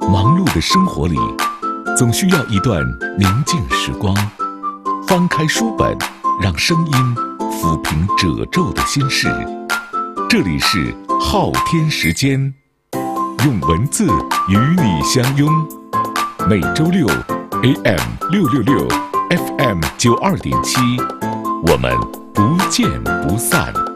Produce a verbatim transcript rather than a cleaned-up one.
忙碌的生活里，总需要一段宁静时光。翻开书本，让声音抚平褶皱的心事。这里是昊天时间，用文字与你相拥。每周六 A M 六六六 F M 九二点七，我们不见不散。